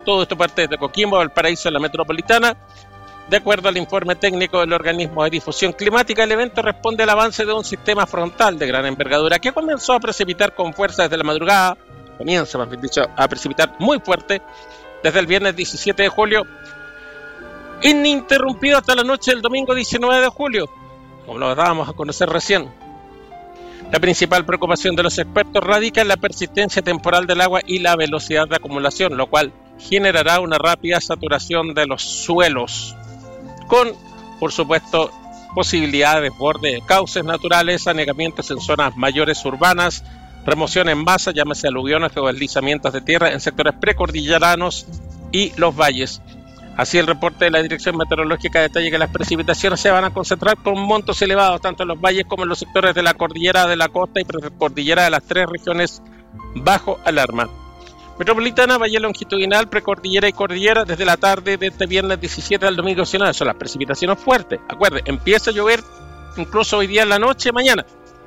Todo esto parte desde Coquimbo, Valparaíso, la metropolitana. De acuerdo al informe técnico del organismo de difusión climática, el evento responde al avance de un sistema frontal de gran envergadura que comenzó a precipitar con fuerza desde la madrugada, comienza, más bien dicho, a precipitar muy fuerte desde el viernes 17 de julio, ininterrumpido hasta la noche del domingo 19 de julio, como lo dábamos a conocer recién. La principal preocupación de los expertos radica en la persistencia temporal del agua y la velocidad de acumulación, lo cual generará una rápida saturación de los suelos, con, por supuesto, posibilidades de desborde de cauces naturales, anegamientos en zonas mayores urbanas, remoción en masa, llámese aluviones o deslizamientos de tierra en sectores precordilleranos y los valles. Así, el reporte de la Dirección Meteorológica detalla que las precipitaciones se van a concentrar con montos elevados tanto en los valles como en los sectores de la cordillera de la costa y precordillera de las tres regiones bajo alarma. Metropolitana, valle longitudinal, precordillera y cordillera desde la tarde de este viernes 17 al domingo 19. Son las precipitaciones fuertes. Acuerde, empieza a llover incluso hoy día en la noche, mañana.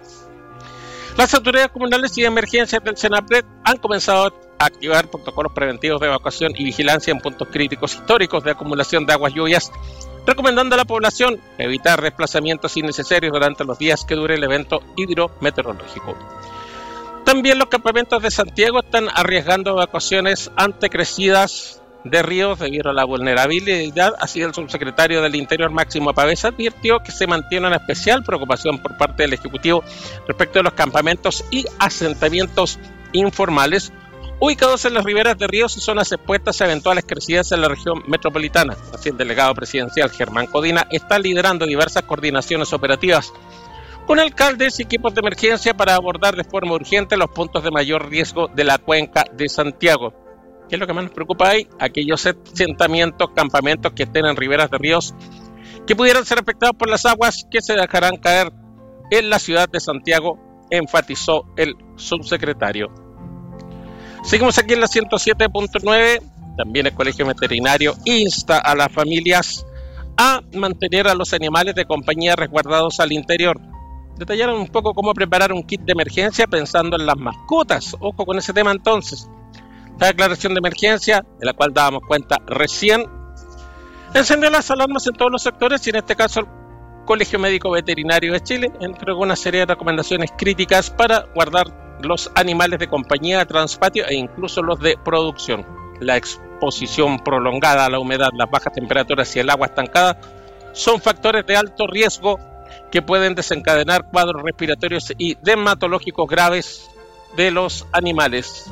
Las autoridades comunales y de emergencias del Senapred han comenzado a activar protocolos preventivos de evacuación y vigilancia en puntos críticos históricos de acumulación de aguas lluvias, recomendando a la población evitar desplazamientos innecesarios durante los días que dure el evento hidrometeorológico. También los campamentos de Santiago están arriesgando evacuaciones ante crecidas de ríos debido a la vulnerabilidad. Así, el subsecretario del Interior, Máximo Pavés, advirtió que se mantiene una especial preocupación por parte del Ejecutivo respecto de los campamentos y asentamientos informales ubicados en las riberas de ríos y zonas expuestas a eventuales crecidas en la región metropolitana. Así, el delegado presidencial Germán Codina está liderando diversas coordinaciones operativas con alcaldes y equipos de emergencia para abordar de forma urgente los puntos de mayor riesgo de la cuenca de Santiago. ¿Qué es lo que más nos preocupa ahí? Aquellos asentamientos, campamentos que estén en riberas de ríos que pudieran ser afectados por las aguas que se dejarán caer en la ciudad de Santiago, enfatizó el subsecretario. Seguimos aquí en la 107.9. También el Colegio Veterinario insta a las familias a mantener a los animales de compañía resguardados al interior. Detallaron un poco cómo preparar un kit de emergencia pensando en las mascotas. Ojo con ese tema entonces. La declaración de emergencia, de la cual dábamos cuenta recién, encendió las alarmas en todos los sectores y en este caso el Colegio Médico Veterinario de Chile entregó una serie de recomendaciones críticas para guardar los animales de compañía de transpatio e incluso los de producción. La exposición prolongada a la humedad, las bajas temperaturas y el agua estancada son factores de alto riesgo que pueden desencadenar cuadros respiratorios y dermatológicos graves de los animales.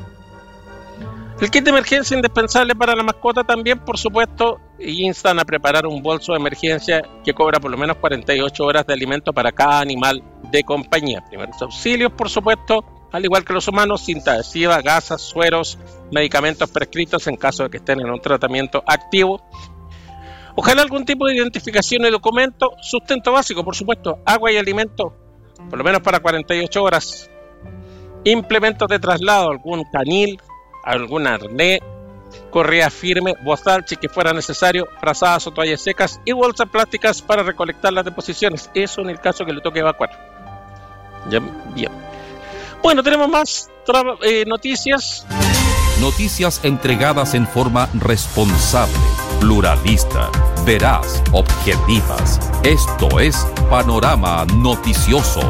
El kit de emergencia indispensable para la mascota también, por supuesto, y instan a preparar un bolso de emergencia que cobra por lo menos 48 horas de alimento para cada animal de compañía. Primeros auxilios, por supuesto, al igual que los humanos, cinta adhesiva, gasas, sueros, medicamentos prescritos en caso de que estén en un tratamiento activo. Ojalá algún tipo de identificación y documento, sustento básico, por supuesto, agua y alimento, por lo menos para 48 horas. Implementos de traslado, algún canil, algún arnés, correa firme, bozal si que fuera necesario, frazadas o toallas secas y bolsas plásticas para recolectar las deposiciones. Eso en el caso que le toque evacuar. Ya, bien. Bueno, tenemos más noticias. Noticias entregadas en forma responsable, pluralista, veraz, objetivas. Esto es Panorama Noticioso.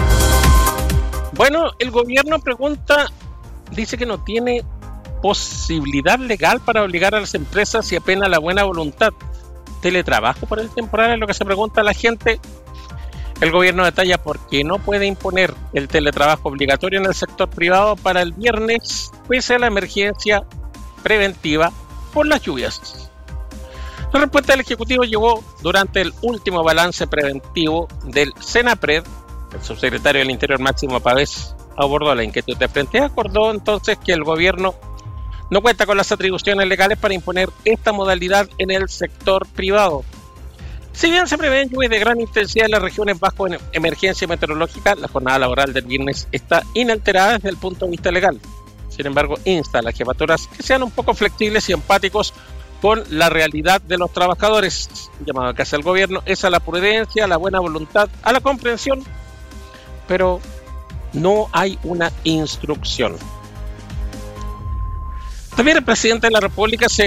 Bueno, el gobierno dice que no tiene posibilidad legal para obligar a las empresas y apena la buena voluntad. ¿Teletrabajo por el temporal? Es lo que se pregunta la gente. El gobierno detalla por qué no puede imponer el teletrabajo obligatorio en el sector privado para el viernes, pese a la emergencia preventiva por las lluvias. La respuesta del Ejecutivo llegó durante el último balance preventivo del Senapred. El subsecretario del Interior, Máximo Pavés, abordó la inquietud de frente y acordó entonces que el gobierno no cuenta con las atribuciones legales para imponer esta modalidad en el sector privado. Si bien se prevén lluvias de gran intensidad en las regiones bajo emergencia meteorológica, la jornada laboral del viernes está inalterada desde el punto de vista legal. Sin embargo, insta a las jefaturas que sean un poco flexibles y empáticos con la realidad de los trabajadores. El llamado que hace el gobierno es a la prudencia, a la buena voluntad, a la comprensión, pero no hay una instrucción. También el presidente de la República se